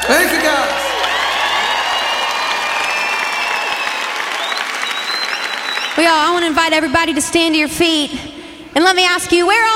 Thank you, guys. Well, y'all, I want to invite everybody to stand to your feet. And let me ask you, where